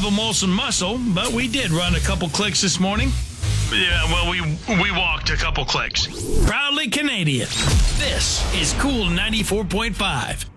a Molson muscle, but we did run a couple clicks this morning. Yeah, well, we walked a couple clicks. Proudly Canadian. This is Cool 94.5.